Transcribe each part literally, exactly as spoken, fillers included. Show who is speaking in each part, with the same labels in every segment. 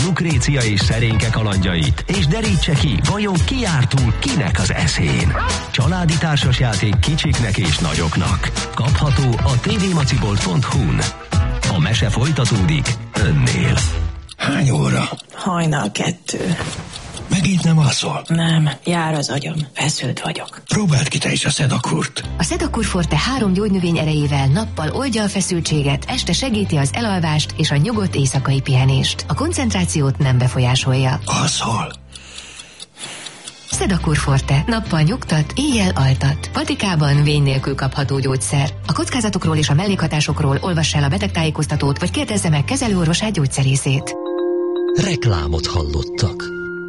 Speaker 1: Lukrécia és Szerénke kalandjait, és derítse ki, vajon ki jár túl kinek az eszén. Családi társasjáték kicsiknek és nagyoknak. Kapható a tvmacibolt pont hu-n. A mese folytatódik önnél.
Speaker 2: Hány óra?
Speaker 3: Hajnal kettő.
Speaker 2: Megint nem alszol?
Speaker 3: Nem, jár az agyam, feszült vagyok.
Speaker 2: Próbáld ki te is a Szedakurt.
Speaker 4: A Szedakurt Forte három gyógynövény erejével nappal oldja a feszültséget, este segíti az elalvást és a nyugodt éjszakai pihenést. A koncentrációt nem befolyásolja.
Speaker 2: Alszol?
Speaker 4: Szedakurt Forte. Nappal nyugtat, éjjel altat. Patikában vény nélkül kapható gyógyszer. A kockázatokról és a mellékhatásokról olvass el a betegtájékoztatót, vagy kérdezze meg kezelőorvosát, gyógyszerészét.
Speaker 5: Reklámot hallottak.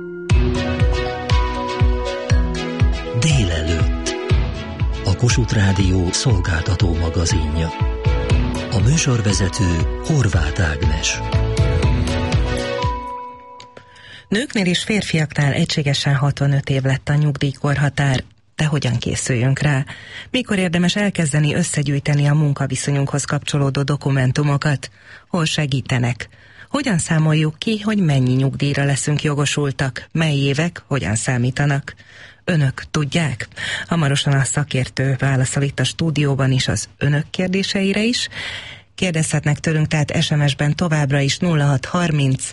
Speaker 5: Délelőtt. A Kossuth Rádió szolgáltató magazinja. A műsorvezető Horváth Ágnes.
Speaker 6: Nőknél és férfiaknál egységesen hatvanöt év lett a nyugdíjkorhatár. De hogyan készüljünk rá? Mikor érdemes elkezdeni összegyűjteni a munkaviszonyunkhoz kapcsolódó dokumentumokat? Hol segítenek? Hogyan számoljuk ki, hogy mennyi nyugdíjra leszünk jogosultak? Mely évek hogyan számítanak? Önök tudják? Hamarosan a szakértő válaszol itt a stúdióban is az önök kérdéseire is. Kérdezhetnek tőlünk tehát es em es-ben továbbra is nulla hat harminc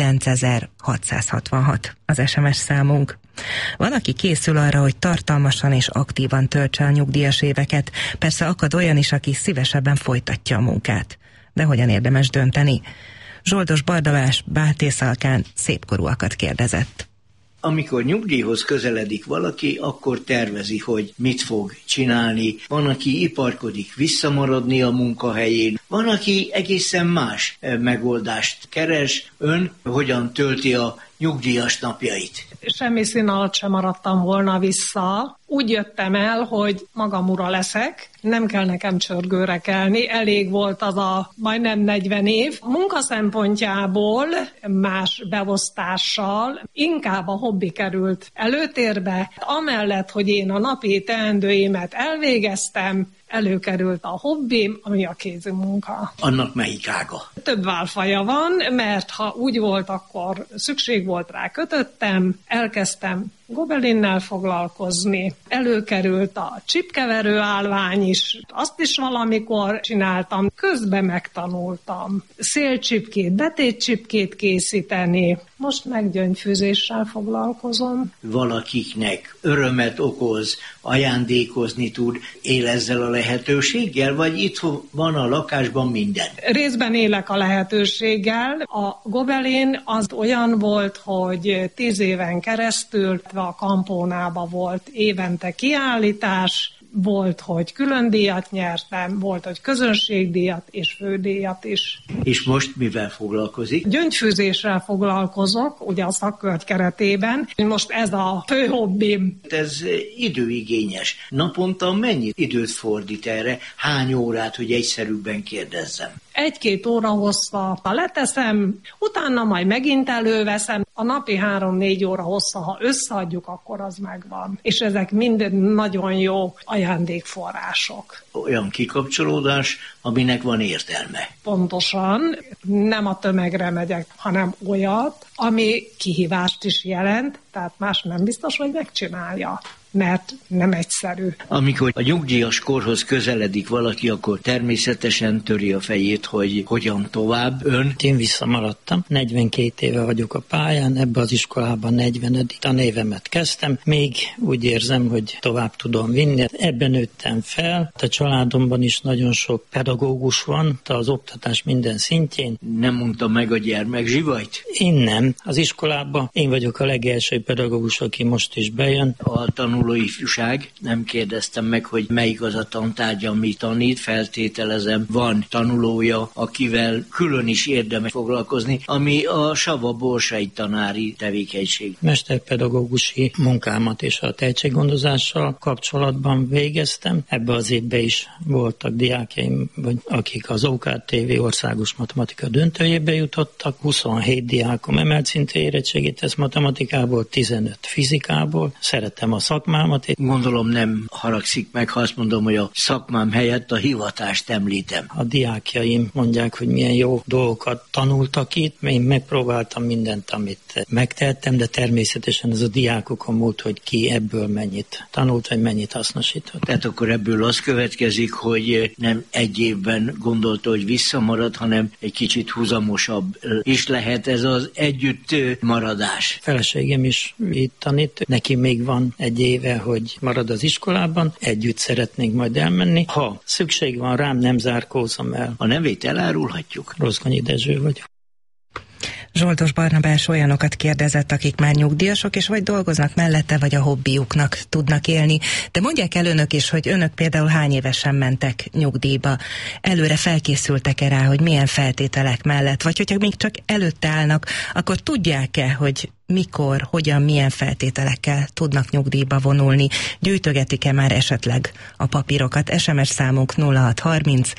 Speaker 6: kilencezer-hatszázhatvanhat az es em es számunk. Van, aki készül arra, hogy tartalmasan és aktívan töltse a nyugdíjas éveket. Persze akad olyan is, aki szívesebben folytatja a munkát. De hogyan érdemes dönteni? Zsoldos Bardavás Báltészalkán szépkorúakat kérdezett.
Speaker 7: Amikor nyugdíjhoz közeledik valaki, akkor tervezi, hogy mit fog csinálni. Van, aki iparkodik visszamaradni a munkahelyén, van, aki egészen más megoldást keres. Ön hogyan tölti a nyugdíjas napjait?
Speaker 8: Semmi szín alatt sem maradtam volna vissza. Úgy jöttem el, hogy magam ura leszek, nem kell nekem csörgőre kelni, elég volt az a majdnem negyven év. A munka szempontjából más beosztással inkább a hobbi került előtérbe. Amellett, hogy én a napi teendőimet elvégeztem, előkerült a hobbim, ami a kézi munka.
Speaker 7: Annak melyik ága?
Speaker 8: Több válfaja van, mert ha úgy volt, akkor szükség volt rá, kötöttem, elkezdtem gobelinnel foglalkozni, előkerült a csipkeverő állvány is, azt is valamikor csináltam, közben megtanultam szélcsipkét, betétcsipkét készíteni, most meg gyöngyfűzéssel foglalkozom.
Speaker 7: Valakiknek örömet okoz, ajándékozni tud, él ezzel a lehetőséggel, vagy itt van a lakásban minden?
Speaker 8: Részben élek a lehetőséggel. A gobelin az olyan volt, hogy tíz éven keresztül a Kampónába volt évente kiállítás, volt, hogy külön díjat nyertem, volt, hogy közönségdíjat és fődíjat is.
Speaker 7: És most mivel foglalkozik?
Speaker 8: Gyöngyfűzéssel foglalkozok, ugye a szakkör keretében. Most ez a fő hobbim.
Speaker 7: Ez időigényes. Naponta mennyi időt fordít erre? Hány órát, hogy egyszerűbben kérdezzem?
Speaker 8: Egy-két óra hossza, ha leteszem, utána majd megint előveszem. A napi három-négy óra hossza, ha összeadjuk, akkor az megvan. És ezek mind nagyon jó ajándékforrások.
Speaker 7: Olyan kikapcsolódás, aminek van értelme.
Speaker 8: Pontosan, nem a tömegre megyek, hanem olyat, ami kihívást is jelent, tehát más nem biztos, hogy megcsinálja, mert nem egyszerű.
Speaker 7: Amikor a nyugdíjas korhoz közeledik valaki, akkor természetesen töri a fejét, hogy hogyan tovább. Ön?
Speaker 9: Én visszamaradtam. negyvenkét éve vagyok a pályán, ebbe az iskolában negyvenedik tanévemet kezdtem. Még úgy érzem, hogy tovább tudom vinni. Ebben nőttem fel. A családomban is nagyon sok pedagógus van, az oktatás minden szintjén.
Speaker 7: Nem mondta meg a gyermek zsivajt?
Speaker 9: Én nem. Az iskolában én vagyok a legelső pedagógus, aki most is bejön.
Speaker 7: A tanuló ifjúság, nem kérdeztem meg, hogy melyik az a tantárgy, amit tanít, feltételezem, van tanulója, akivel külön is érdemes foglalkozni, ami a Sava Borsai tanári tevékenység.
Speaker 9: Mesterpedagógusi munkámat és a tehetséggondozással kapcsolatban végeztem. Ebbe az évben is voltak diákjaim, akik az o ká té vé országos matematika döntőjébe jutottak. huszonhét diák diákom emelt szintű érettségét tesz matematikából, tizenöt fizikából. Szeretem a szakmámat.
Speaker 7: Gondolom nem haragszik meg, ha azt mondom, hogy a szakmám helyett a hivatást említem.
Speaker 9: A diákjaim mondják, hogy milyen jó dolgokat tanultak itt. Én megpróbáltam mindent, amit megtehettem, de természetesen ez a diákokon múlt, hogy ki ebből mennyit tanult, vagy mennyit hasznosított.
Speaker 7: Tehát akkor ebből az következik, hogy nem egy évben gondolta, hogy visszamarad, hanem egy kicsit húzamosabb is lehet ez az együtt maradás.
Speaker 9: Feleségem is itt tanít, neki még van egy éve, hogy marad az iskolában, együtt szeretnénk majd elmenni. Ha szükség van rám, nem zárkózom el.
Speaker 7: A nevét elárulhatjuk?
Speaker 9: Rozgonyi Dezső vagyok.
Speaker 6: Zsoldos Barnabás olyanokat kérdezett, akik már nyugdíjasok, és vagy dolgoznak mellette, vagy a hobbiuknak tudnak élni. De mondják el önök is, hogy önök például hány évesen mentek nyugdíjba. Előre felkészültek-e rá, hogy milyen feltételek mellett, vagy hogyha még csak előtte állnak, akkor tudják-e, hogy mikor, hogyan, milyen feltételekkel tudnak nyugdíjba vonulni? Gyűjtögetik-e már esetleg a papírokat? es em es számunk nulla hat harminc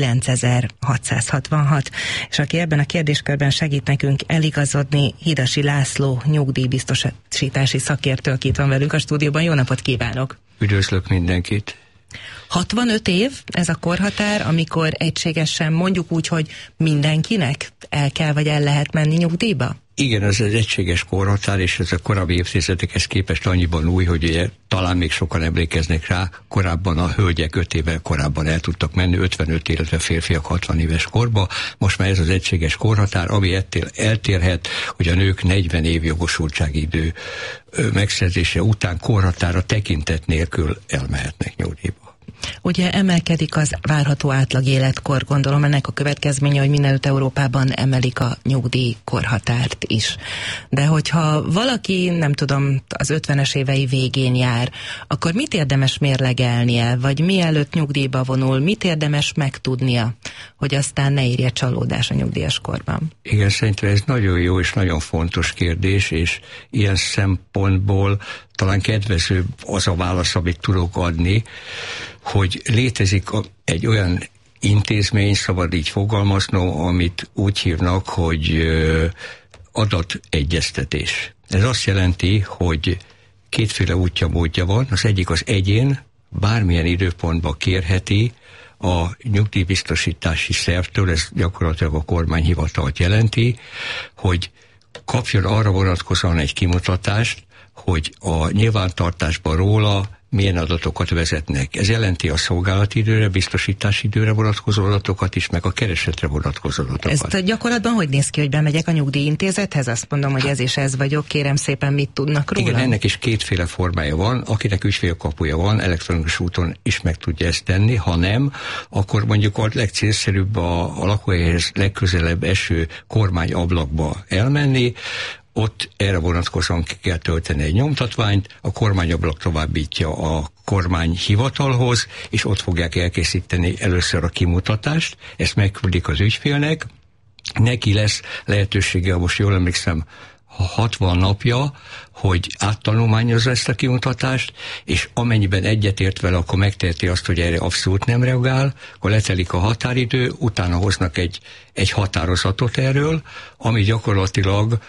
Speaker 6: kilencezer-hatszázhatvanhat. És aki ebben a kérdéskörben segít nekünk eligazodni, Hidasi László nyugdíjbiztosítási szakértő, aki itt van velünk a stúdióban. Jó napot kívánok!
Speaker 2: Üdvözlök mindenkit!
Speaker 6: hatvanöt év ez a korhatár, amikor egységesen mondjuk úgy, hogy mindenkinek el kell vagy el lehet menni nyugdíjba?
Speaker 2: Igen, ez az egységes korhatár, és ez a korábbi évtizedekhez képest annyiban új, hogy ugye, talán még sokan emlékeznek rá, korábban a hölgyek öt évvel korábban el tudtak menni, ötvenöt, illetve férfiak hatvan éves korba. Most már ez az egységes korhatár, ami ettől eltérhet, hogy a nők negyven év jogosultsági idő megszerzése után korhatára tekintet nélkül elmehetnek nyugdíjba.
Speaker 6: Ugye emelkedik az várható átlag életkor, gondolom ennek a következménye, hogy mindenütt Európában emelik a nyugdíjkorhatárt is. De hogyha valaki, nem tudom, az ötvenes évei végén jár, akkor mit érdemes mérlegelnie, vagy mielőtt nyugdíjba vonul, mit érdemes megtudnia, hogy aztán ne érje csalódás a nyugdíjas korban?
Speaker 2: Igen, szerintem ez nagyon jó és nagyon fontos kérdés, és ilyen szempontból talán kedvezőbb az a válasz, amit tudok adni, hogy létezik egy olyan intézmény, szabad így fogalmaznom, amit úgy hívnak, hogy adategyeztetés. Ez azt jelenti, hogy kétféle útja, módja van. Az egyik az egyén bármilyen időpontban kérheti a nyugdíjbiztosítási szervtől, ez gyakorlatilag a kormányhivatalt jelenti, hogy kapjon arra vonatkozóan egy kimutatást, hogy a nyilvántartásban róla milyen adatokat vezetnek. Ez jelenti a szolgálati időre, biztosítási időre vonatkozó adatokat is, meg a keresetre vonatkozó adatokat.
Speaker 6: Ezt gyakorlatban hogy néz ki, hogy bemegyek a nyugdíjintézethez? Azt mondom, hogy ez és ez vagyok, kérem szépen, mit tudnak róla?
Speaker 2: Igen, ennek is kétféle formája van. Akinek ügyfélkapuja van, elektronikus úton is meg tudja ezt tenni, ha nem, akkor mondjuk a legcélszerűbb a, a lakóhelyhez legközelebb eső kormányablakba elmenni, ott erre vonatkozóan ki kell tölteni egy nyomtatványt, a kormányablak továbbítja a kormányhivatalhoz, és ott fogják elkészíteni először a kimutatást, ezt megküldik az ügyfélnek, neki lesz lehetősége, most jól emlékszem, hatvan napja, hogy áttanulmányozza ezt a kimutatást, és amennyiben egyetért vele, akkor megteheti azt, hogy erre abszolút nem reagál, akkor letelik a határidő, utána hoznak egy, egy határozatot erről, ami gyakorlatilag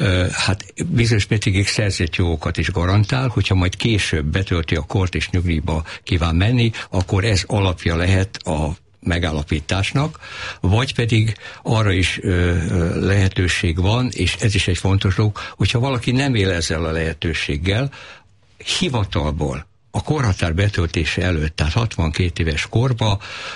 Speaker 2: hát bizonyos mértékig szerzett jogokat is garantál, hogyha majd később betölti a kort és nyugdíjba kíván menni, akkor ez alapja lehet a megállapításnak, vagy pedig arra is ö, lehetőség van, és ez is egy fontos dolog, hogyha valaki nem él ezzel a lehetőséggel, hivatalból a korhatár betöltése előtt, tehát hatvankét éves korba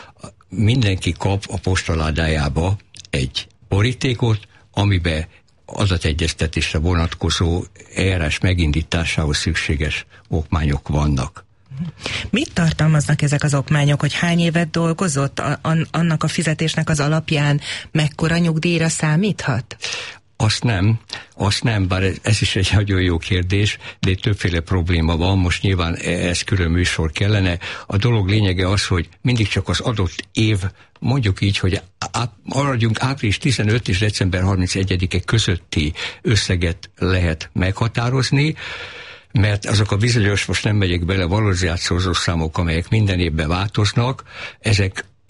Speaker 2: mindenki kap a postaládájába egy borítékot, amiben adategyeztetésre vonatkozó eljárás megindításához szükséges okmányok vannak.
Speaker 6: Mit tartalmaznak ezek az okmányok, hogy hány évet dolgozott, a, annak a fizetésnek az alapján mekkora nyugdíjra számíthat?
Speaker 2: Azt nem, azt nem, bár ez, ez is egy nagyon jó kérdés, de többféle probléma van, most nyilván ez külön műsor kellene. A dolog lényege az, hogy mindig csak az adott év, mondjuk így, hogy maradjunk április tizenötödike és december harmincegyedike közötti összeget lehet meghatározni, mert azok a bizonyos, most nem megyek bele, valózátszózó számok, amelyek minden évben változnak, ezek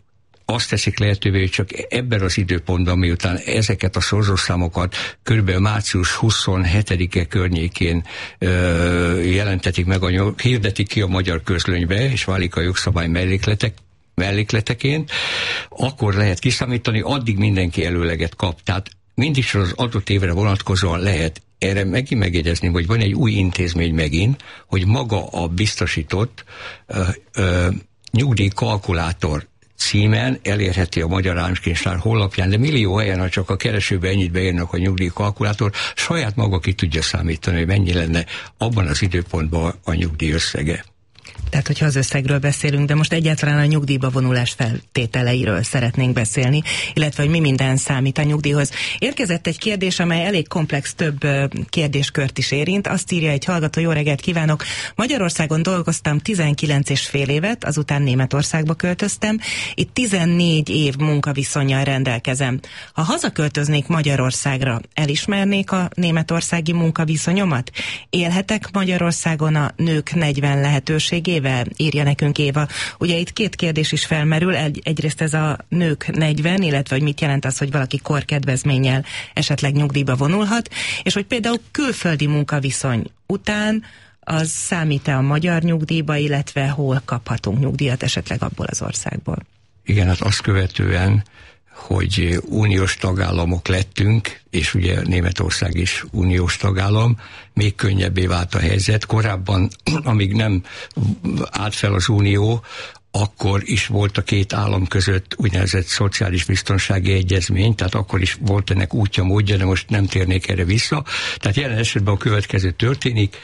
Speaker 2: azt teszik lehetővé, hogy csak ebben az időpontban, miután ezeket a szorzószámokat körülbelül március huszonhetedike környékén ö, jelentetik meg, a, hirdetik ki a magyar közlönybe, és válik a jogszabály mellékletek, mellékleteként, akkor lehet kiszámítani, addig mindenki előleget kap. Tehát mindig az adott évre vonatkozóan lehet erre megint megjegyezni, hogy van egy új intézmény megint, hogy maga a biztosított ö, ö, nyugdíjkalkulátor címen elérheti a Magyar Államkincstár honlapján, de millió helyen, ha csak a keresőbe ennyit beírnak a nyugdíjkalkulátor, saját maga ki tudja számítani, hogy mennyi lenne abban az időpontban a nyugdíj összege.
Speaker 6: Tehát, hogyha az összegről beszélünk, de most egyáltalán a nyugdíjba vonulás feltételeiről szeretnénk beszélni, illetve, hogy mi minden számít a nyugdíjhoz. Érkezett egy kérdés, amely elég komplex, több kérdéskört is érint. Azt írja egy hallgató: jó reggelt kívánok! Magyarországon dolgoztam tizenkilenc és fél évet, azután Németországba költöztem. Itt tizennégy év munkaviszonnyal rendelkezem. Ha hazaköltöznék Magyarországra, elismernék a németországi munkaviszonyomat? Élhetek Magyarországon a nők negyven lehetőségével? Írja nekünk Éva. Ugye itt két kérdés is felmerül, egy, egyrészt ez a nők negyven, illetve hogy mit jelent az, hogy valaki korkedvezménnyel esetleg nyugdíjba vonulhat, és hogy például külföldi munkaviszony után az számít-e a magyar nyugdíjba, illetve hol kaphatunk nyugdíjat esetleg abból az országból.
Speaker 2: Igen, hát azt követően, hogy uniós tagállamok lettünk, és ugye Németország is uniós tagállam, még könnyebbé vált a helyzet. Korábban, amíg nem állt fel az unió, akkor is volt a két állam között úgynevezett szociális biztonsági egyezmény, tehát akkor is volt ennek útja, módja, de most nem térnék erre vissza. Tehát jelen esetben a következő történik.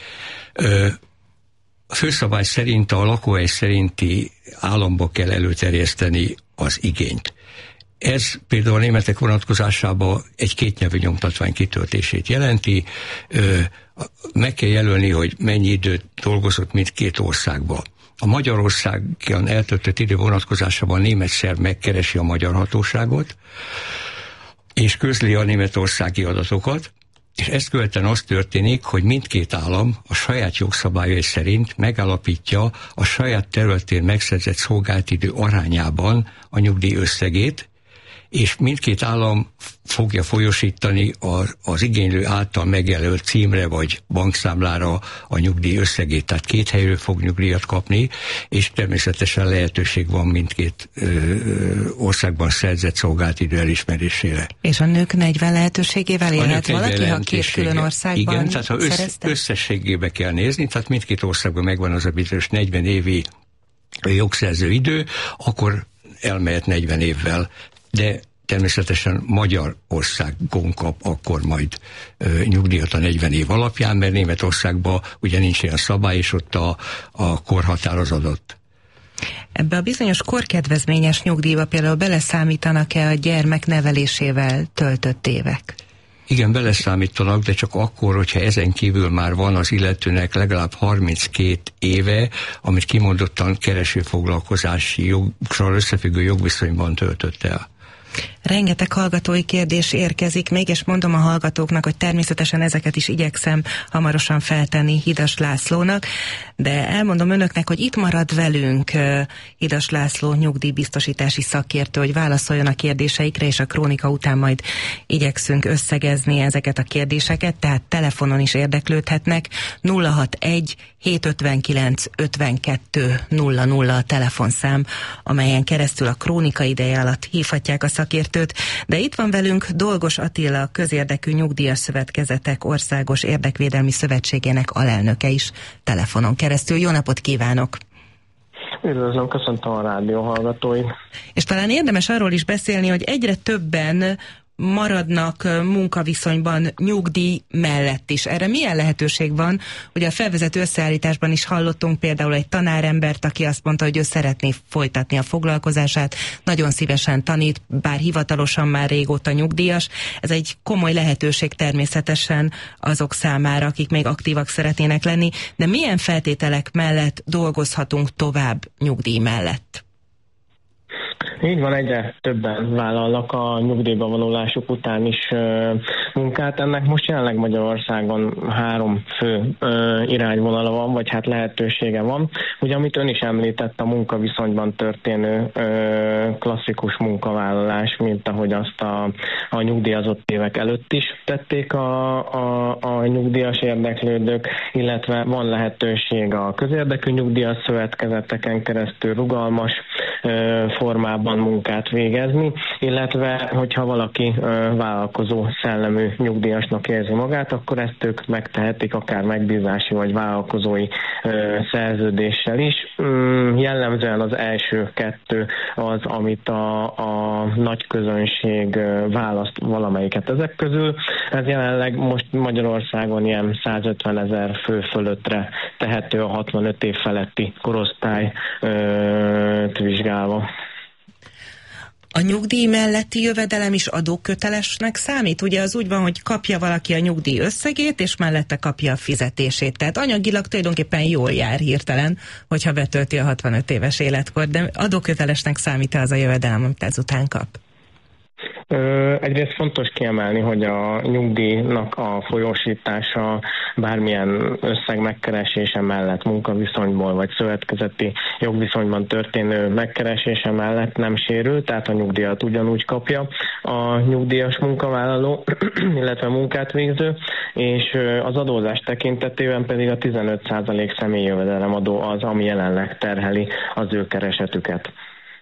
Speaker 2: A főszabály szerint a lakóhely szerinti államba kell előterjeszteni az igényt. Ez például a németek vonatkozásában egy kétnyelvű nyomtatvány kitöltését jelenti. Meg kell jelölni, hogy mennyi időt dolgozott mindkét országban. A Magyarországon eltöltött idő vonatkozásában a német szerv megkeresi a magyar hatóságot, és közli a németországi adatokat, és ezt követően az történik, hogy mindkét állam a saját jogszabályai szerint megállapítja a saját területén megszerzett szolgáltidő arányában a nyugdíj összegét, és mindkét állam fogja folyosítani az, az igénylő által megjelölt címre vagy bankszámlára a nyugdíj összegét. Tehát két helyről fog nyugdíjat kapni, és természetesen lehetőség van mindkét ö, országban szerzett szolgáltidő elismerésére.
Speaker 6: És a nők negyven lehetőségével élhet valaki, ha két külön országban
Speaker 2: igen, tehát ha össz, összességébe kell nézni, tehát mindkét országban megvan az a bizonyos negyven évi jogszerző idő, akkor elmehet negyven évvel, de természetesen Magyarországon kap akkor majd ö, nyugdíjat a negyven év alapján, mert Németországban ugye nincs ilyen szabály, és ott a, a korhatár az adott.
Speaker 6: Ebbe a bizonyos korkedvezményes nyugdíjba például beleszámítanak-e a gyermek nevelésével töltött évek?
Speaker 2: Igen, beleszámítanak, de csak akkor, hogyha ezen kívül már van az illetőnek legalább harminckét éve, amit kimondottan keresőfoglalkozási joggal összefüggő jogviszonyban töltött el.
Speaker 6: Rengeteg hallgatói kérdés érkezik, még és mondom a hallgatóknak, hogy természetesen ezeket is igyekszem hamarosan feltenni Hidas Lászlónak, de elmondom önöknek, hogy itt marad velünk Hidas László nyugdíjbiztosítási szakértő, hogy válaszoljon a kérdéseikre, és a krónika után majd igyekszünk összegezni ezeket a kérdéseket, tehát telefonon is érdeklődhetnek. nulla hatvanegy hétszázötvenkilenc ötvenkettő nulla nulla a telefonszám, amelyen keresztül a krónika ideje alatt hívhatják a szakértőt, de itt van velünk Dolgos Attila, közérdekű nyugdíjas szövetkezetek Országos Érdekvédelmi Szövetségének alelnöke is telefonon keresztül. Jó napot kívánok!
Speaker 10: Üdvözlöm, köszöntöm a rádió hallgatói.
Speaker 6: És talán érdemes arról is beszélni, hogy egyre többen maradnak munkaviszonyban nyugdíj mellett is. Erre milyen lehetőség van? Ugye a felvezető összeállításban is hallottunk például egy tanárembert, aki azt mondta, hogy ő szeretné folytatni a foglalkozását, nagyon szívesen tanít, bár hivatalosan már régóta nyugdíjas. Ez egy komoly lehetőség természetesen azok számára, akik még aktívak szeretnének lenni, de milyen feltételek mellett dolgozhatunk tovább nyugdíj mellett?
Speaker 10: Így van, egyre többen vállalnak a nyugdíjba vonulásuk után is ö, munkát. Ennek most jelenleg Magyarországon három fő ö, irányvonala van, vagy hát lehetősége van. Ugye, amit ön is említett, a munkaviszonyban történő ö, klasszikus munkavállalás, mint ahogy azt a, a nyugdíjazott évek előtt is tették a, a, a nyugdíjas érdeklődők, illetve van lehetőség a közérdekű nyugdíjas szövetkezeteken keresztül rugalmas ö, formában munkát végezni, illetve hogyha valaki ö, vállalkozó szellemű nyugdíjasnak érzi magát, akkor ezt ők megtehetik akár megbízási vagy vállalkozói ö, szerződéssel is. Mm, jellemzően az első kettő az, amit a, a nagy közönség ö, választ valamelyiket ezek közül. Ez jelenleg most Magyarországon ilyen százötvenezer fő fölöttre tehető a hatvanöt év feletti korosztályt vizsgálva.
Speaker 6: A nyugdíj melletti jövedelem is adókötelesnek számít? Ugye az úgy van, hogy kapja valaki a nyugdíj összegét, és mellette kapja a fizetését. Tehát anyagilag tulajdonképpen jól jár hirtelen, hogyha betölti a hatvanöt éves életkor, de adókötelesnek számít-e az a jövedelem, amit ezután kap?
Speaker 10: Egyrészt fontos kiemelni, hogy a nyugdíjnak a folyósítása bármilyen összeg megkeresése mellett, munkaviszonyból vagy szövetkezeti jogviszonyban történő megkeresése mellett nem sérül, tehát a nyugdíjat ugyanúgy kapja a nyugdíjas munkavállaló, illetve munkát végző, és az adózás tekintetében pedig a tizenöt százalék személyi jövedelemadó az, ami jelenleg terheli az ő keresetüket.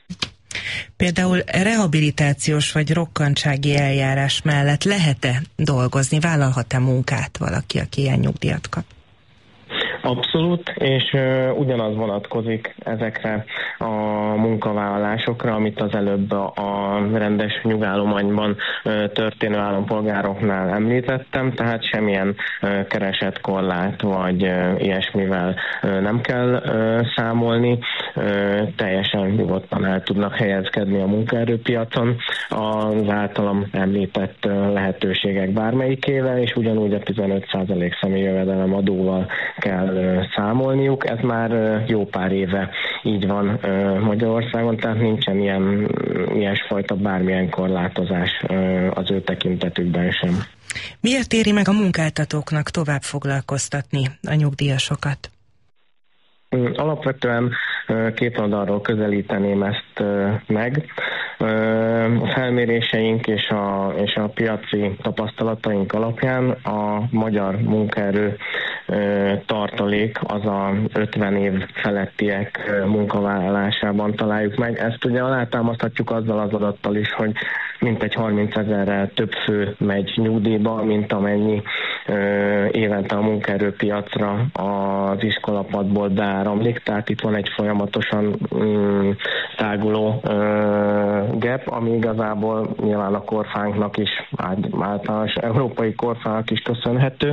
Speaker 6: Például rehabilitációs vagy rokkantsági eljárás mellett lehet-e dolgozni, vállalhat-e munkát valaki, aki ilyen nyugdíjat kap?
Speaker 10: Abszolút, és uh, ugyanaz vonatkozik ezekre a munkavállalásokra, amit az előbb a, a rendes nyugállományban uh, történő állampolgároknál említettem, tehát semmilyen uh, keresetkorlát vagy uh, ilyesmivel uh, nem kell uh, számolni, uh, teljesen nyugodtan el tudnak helyezkedni a munkaerőpiacon az általam említett uh, lehetőségek bármelyikével, és ugyanúgy a tizenöt százalék személyi jövedelem adóval kell számolniuk. Ez már jó pár éve így van Magyarországon, tehát nincsen ilyen, ilyesfajta bármilyen korlátozás az ő tekintetükben sem.
Speaker 6: Miért éri meg a munkáltatóknak tovább foglalkoztatni a nyugdíjasokat?
Speaker 10: Alapvetően két oldalról közelíteném ezt meg. A felméréseink és a, és a piaci tapasztalataink alapján a magyar munkaerő tartalék az a ötven év felettiek munkavállalásában találjuk meg. Ezt ugye alátámaszthatjuk azzal az adattal is, hogy mintegy harmincezerrel több fő megy nyugdíjba, mint amennyi évente a munkaerőpiacra az iskolapadból beáramlik, tehát itt van egy folyamatosan mm, táguló gap, ami igazából nyilván a korfánknak is, általános európai korfának is köszönhető,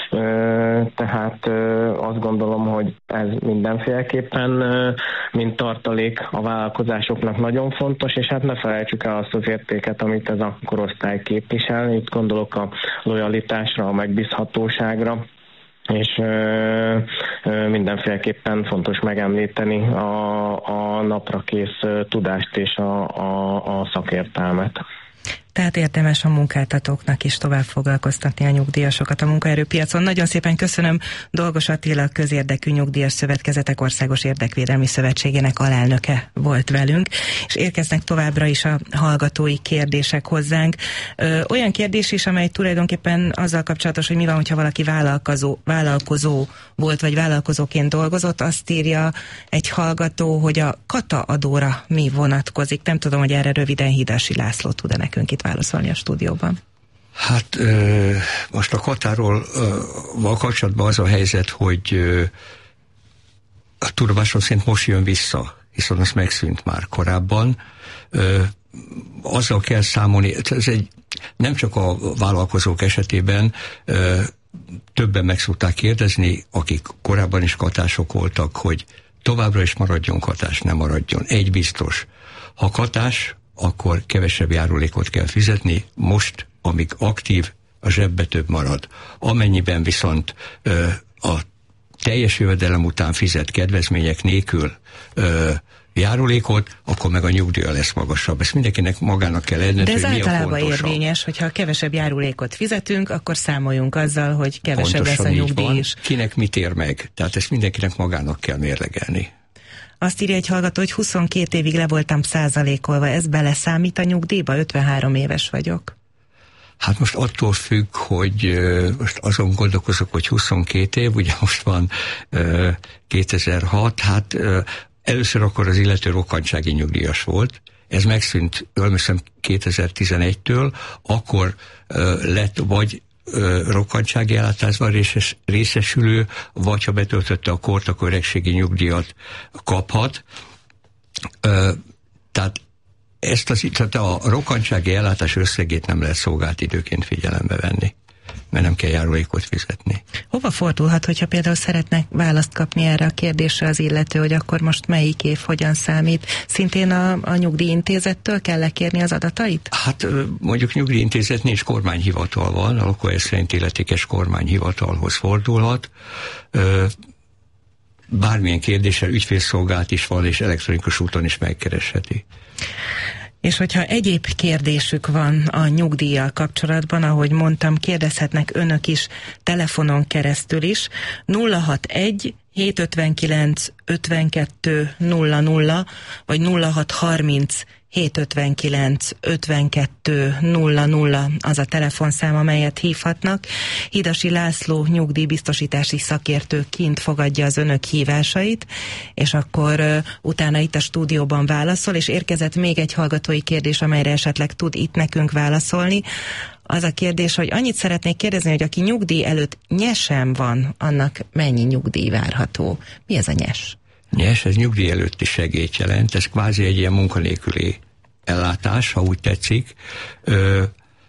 Speaker 10: tehát azt gondolom, hogy ez mindenféleképpen mint tartalék a vállalkozásoknak nagyon fontos, és hát ne felejtsük el azt az értéket, amit ez a korosztály képvisel. Itt gondolok a lojalitásra, a megbízhatóságra, és ö, ö, mindenféleképpen fontos megemlíteni a, a naprakész tudást és a, a, a szakértelmet.
Speaker 6: Tehát érdemes a munkáltatóknak is tovább foglalkoztatni a nyugdíjasokat a munkaerőpiacon. Nagyon szépen köszönöm. Dolgos Attila, Közérdekű Nyugdíjas Szövetkezetek Országos Érdekvédelmi Szövetségének alelnöke volt velünk, és érkeznek továbbra is a hallgatói kérdések hozzánk. Ö, olyan kérdés is, amely tulajdonképpen azzal kapcsolatos, hogy mi van, hogyha valaki vállalkozó, vállalkozó volt, vagy vállalkozóként dolgozott. Azt írja egy hallgató, hogy a kata adóra mi vonatkozik. Nem tudom, hogy erre röviden Hidasi László tud-e nekünk itt válaszolni a stúdióban.
Speaker 2: Hát most a katáról van kapcsolatban az a helyzet, hogy a tudomásom szerint most jön vissza, hiszen az megszűnt már korábban. Azzal kell számolni, ez egy, nem csak a vállalkozók esetében, többen meg szokták kérdezni, akik korábban is katások voltak, hogy továbbra is maradjon katás, nem maradjon. Egy biztos, ha katás, akkor kevesebb járulékot kell fizetni, most, amíg aktív, a zsebbe több marad. Amennyiben viszont ö, a teljes jövedelem után fizet kedvezmények nélkül ö, járulékot, akkor meg a nyugdíja lesz magasabb. Ezt mindenkinek magának kell eldönteni,
Speaker 6: de ez
Speaker 2: hogy mi a
Speaker 6: általában
Speaker 2: fontosabb.
Speaker 6: érvényes, hogyha kevesebb járulékot fizetünk, akkor számoljunk azzal, hogy kevesebb
Speaker 2: Pontosan
Speaker 6: lesz a nyugdíj is.
Speaker 2: Kinek mit ér meg? Tehát ezt mindenkinek magának kell mérlegelni.
Speaker 6: Azt írja egy hallgató, hogy huszonkét évig le voltam százalékolva. Ez beleszámít a nyugdíjba? ötvenhárom éves vagyok.
Speaker 2: Hát most attól függ, hogy uh, most azon gondolkozok, hogy huszonkét év, ugye most van uh, kétezer-hat, hát uh, először akkor az illető rokkantsági nyugdíjas volt, ez megszűnt, emlékszem, kétezer-tizenegytől, akkor uh, lett vagy uh, rokkantsági ellátásban részes, részesülő, vagy ha betöltötte a kort, akkor öregségi nyugdíjat kaphat. Uh, tehát ezt az, tehát a rokkantsági ellátás összegét nem lehet szolgált időként figyelembe venni, mert nem kell járulékot fizetni.
Speaker 6: Hova fordulhat, hogyha például szeretnek választ kapni erre a kérdésre az illető, hogy akkor most melyik év hogyan számít? Szintén a, a nyugdíjintézettől kell lekérni az adatait?
Speaker 2: Hát mondjuk nyugdíjintézet nincs, kormányhivatal van, a lakóhely szerint illetékes kormányhivatalhoz fordulhat. Bármilyen kérdéssel ügyfélszolgálat is van, és elektronikus úton is megkeresheti.
Speaker 6: És hogyha egyéb kérdésük van a nyugdíjjal kapcsolatban, ahogy mondtam, kérdezhetnek önök is telefonon keresztül is. nulla hatvanegy hétszázötvenkilenc ötvenkettő nulla nulla vagy nulla hatszázharminc hétszázötvenkilenc ötvenkettő nulla nulla az a telefonszám, amelyet hívhatnak. Hidasi László nyugdíjbiztosítási szakértő kint fogadja az önök hívásait, és akkor uh, utána itt a stúdióban válaszol, és érkezett még egy hallgatói kérdés, amelyre esetleg tud itt nekünk válaszolni. Az a kérdés, hogy annyit szeretnék kérdezni, hogy aki nyugdíj előtt nyesem van, annak mennyi nyugdíj várható? Mi ez a nyes?
Speaker 2: Nyes, ez nyugdíj előtti segélyt jelent, ez kvázi egy ilyen munkanélküli ellátás, ha úgy tetszik. Ö,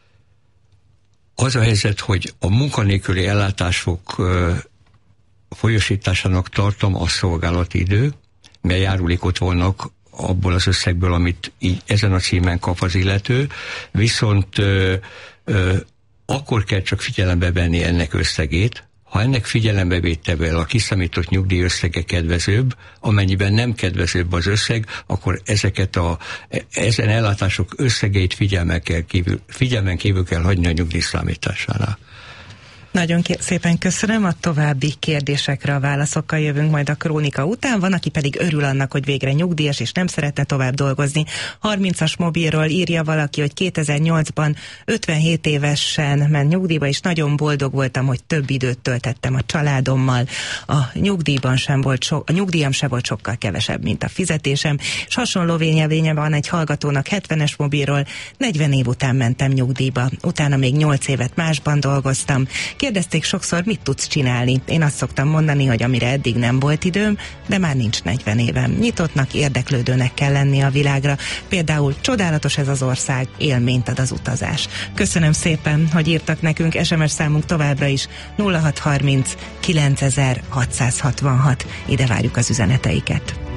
Speaker 2: az a helyzet, hogy a munkanélküli ellátások ö, folyosításának tartom a szolgálati idő, mert járulékot vannak abból az összegből, amit így ezen a címen kap az illető, viszont ö, ö, akkor kell csak figyelembe venni ennek összegét, ha ennek figyelembevételével a kiszámított nyugdíjösszege kedvezőbb, amennyiben nem kedvezőbb az összeg, akkor ezeket a, ezen ellátások összegeit figyelmen, kell kívül, figyelmen kívül kell hagyni a nyugdíj számításánál.
Speaker 6: Nagyon szépen köszönöm, a további kérdésekre a válaszokkal jövünk majd a krónika után. Van, aki pedig örül annak, hogy végre nyugdíjas, és nem szeretne tovább dolgozni. harmincas mobilról írja valaki, hogy kétezer-nyolcban ötvenhét évesen ment nyugdíjba, és nagyon boldog voltam, hogy több időt töltettem a családommal. A nyugdíjban sem volt so, a nyugdíjam sem volt sokkal kevesebb, mint a fizetésem. És hasonló véleménye van egy hallgatónak hetvenes mobilról, negyven év után mentem nyugdíjba. Utána még nyolc évet másban dolgoztam. Kérdezték sokszor, mit tudsz csinálni. Én azt szoktam mondani, hogy amire eddig nem volt időm, de már nincs negyven évem. Nyitottnak, érdeklődőnek kell lenni a világra. Például csodálatos ez az ország, élményt ad az utazás. Köszönöm szépen, hogy írtak nekünk. es em es számunk továbbra is nulla hatszázharminc kilencezer-hatszázhatvanhat. Ide várjuk az üzeneteiket.